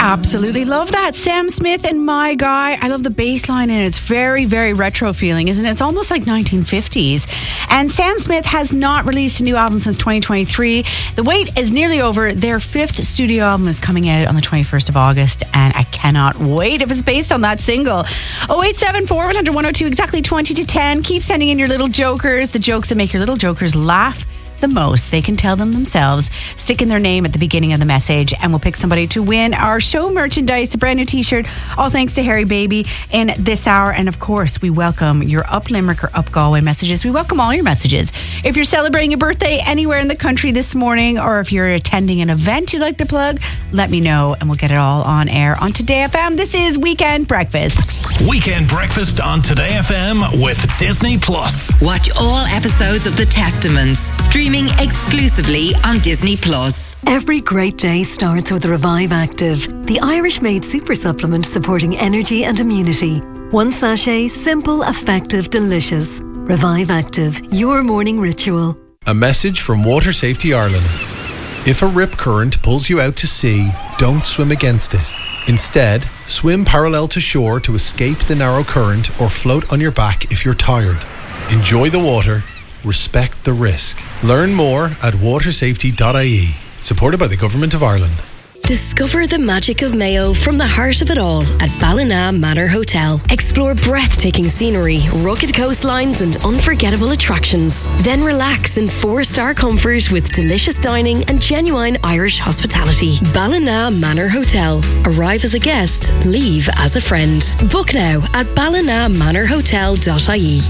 Absolutely love that. Sam Smith and My Guy. I love the bass line, and it's very, very retro feeling, isn't it? It's almost like 1950s. And Sam Smith has not released a new album since 2023. The wait is nearly over. Their 5th studio album is coming out on the 21st of August, and I cannot wait if it's based on that single. 0874 100 102, exactly 20 to 10. Keep sending in your little jokers, the jokes that make your little jokers laugh the most. They can tell them themselves. Stick in their name at the beginning of the message, and we'll pick somebody to win our show merchandise, a brand new t-shirt, all thanks to Harry Baby in this hour. And of course, we welcome your Up Limerick or Up Galway messages. We welcome all your messages. If you're celebrating a birthday anywhere in the country this morning, or if you're attending an event you'd like to plug, let me know and we'll get it all on air on Today FM. This is Weekend Breakfast. Weekend Breakfast on Today FM with Disney Plus. Watch all episodes of The Testaments, streaming exclusively on Disney Plus. Every great day starts with Revive Active, the Irish-made super supplement supporting energy and immunity. One sachet, simple, effective, delicious. Revive Active, your morning ritual. A message from Water Safety Ireland. If a rip current pulls you out to sea, don't swim against it. Instead, swim parallel to shore to escape the narrow current, or float on your back if you're tired. Enjoy the water. Respect the risk. Learn more at watersafety.ie. Supported by the Government of Ireland. Discover the magic of Mayo from the heart of it all at Ballina Manor Hotel. Explore breathtaking scenery, rugged coastlines and unforgettable attractions. Then relax in 4-star comfort with delicious dining and genuine Irish hospitality. Ballina Manor Hotel. Arrive as a guest, leave as a friend. Book now at ballinamanorhotel.ie.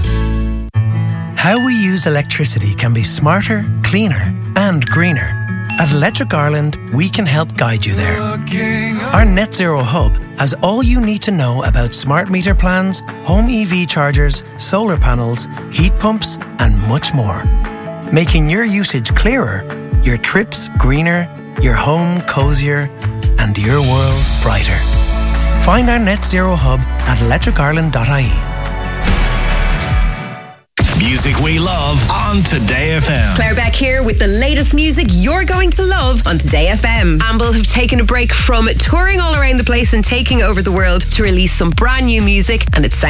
How we use electricity can be smarter, cleaner and greener. At Electric Ireland, we can help guide you there. Our Net Zero Hub has all you need to know about smart meter plans, home EV chargers, solar panels, heat pumps and much more. Making your usage clearer, your trips greener, your home cosier and your world brighter. Find our Net Zero Hub at electricireland.ie. Music we love on Today FM. Claire Beck here with the latest music you're going to love on Today FM. Amble have taken a break from touring all around the place and taking over the world to release some brand new music, and it's